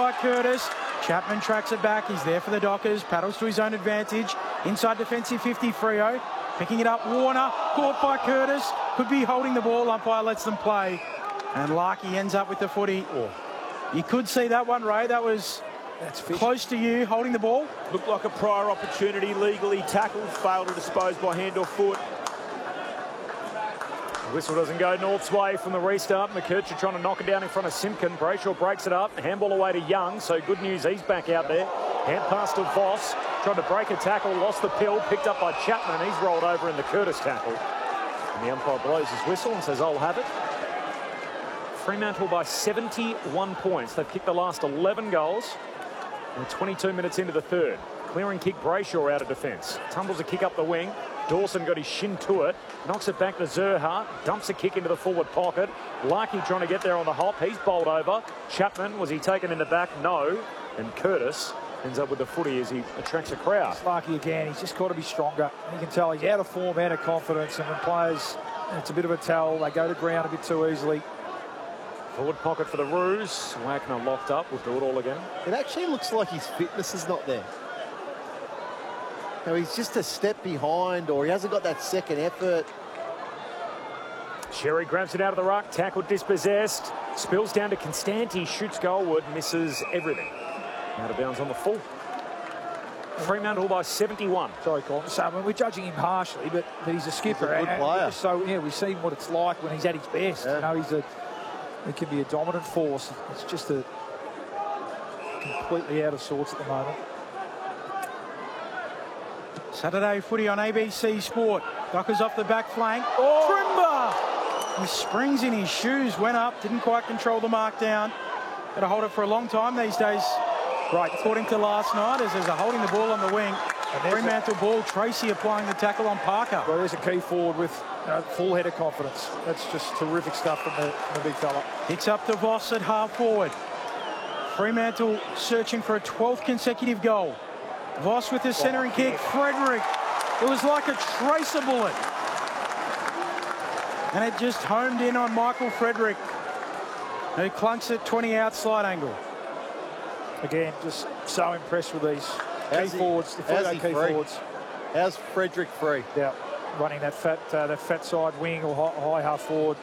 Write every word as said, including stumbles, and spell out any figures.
by Curtis. Chapman tracks it back. He's there for the Dockers. Paddles to his own advantage. Inside defensive fifty, Freo. Picking it up, Warner. Caught by Curtis. Could be holding the ball. Umpire lets them play. And Larkey ends up with the footy. Oh. You could see that one, Ray. That was That's close to you, holding the ball. Looked like a prior opportunity. Legally tackled. Failed to dispose by hand or foot. Whistle doesn't go North's way from the restart. McKercher trying to knock it down in front of Simpkin. Brayshaw breaks it up. Handball away to Young. So good news, he's back out there. Hand pass to Voss. Trying to break a tackle. Lost the pill. Picked up by Chapman. He's rolled over in the Curtis tackle. And the umpire blows his whistle and says, I'll have it. Fremantle by seventy-one points. They've kicked the last eleven goals. And twenty-two minutes into the third. Clearing kick, Brayshaw out of defence. Tumbles a kick up the wing. Dawson got his shin to it. Knocks it back to Zerha. Dumps a kick into the forward pocket. Larkey trying to get there on the hop. He's bowled over. Chapman, was he taken in the back? No. And Curtis ends up with the footy as he attracts a crowd. It's Larkey again. He's just got to be stronger. You can tell he's out of form, out of confidence. And when players, it's a bit of a tell. They go to ground a bit too easily. Forward pocket for the Roos. Wagner locked up. We'll do it all again. It actually looks like his fitness is not there. No, he's just a step behind, or he hasn't got that second effort. Sherry grabs it out of the ruck. Tackled, dispossessed. Spills down to Constanti. Shoots goalward. Misses everything. Out of bounds on the full. Fremantle by seventy-one. Sorry, Colin. So, I mean, we're judging him harshly, but, but he's a skipper. He's a good and, player. And so, yeah, we've seen what it's like when he's at his best. Yeah. You know, he's a, he can be a dominant force. It's just a completely out of sorts at the moment. Saturday footy on A B C Sport. Dockers off the back flank. Oh, Trimber! His springs in his shoes went up, didn't quite control the mark down. Got to hold it for a long time these days. Right, according to last night, as there's a holding the ball on the wing. Fremantle ball, Tracy applying the tackle on Parker. Well, there's a key forward with uh, full head of confidence. That's just terrific stuff from the, from the big fella. It's up to Voss at half forward. Fremantle searching for a twelfth consecutive goal. Voss with his centering oh, kick. Frederick. It was like a tracer bullet. And it just homed in on Michael Frederick, who clunks it twenty out slide angle. Again, just so impressed with these How's key he, forwards, the how's key he free? forwards. How's Frederick free? Yeah, running that fat, uh, that fat side wing or high, high half forward.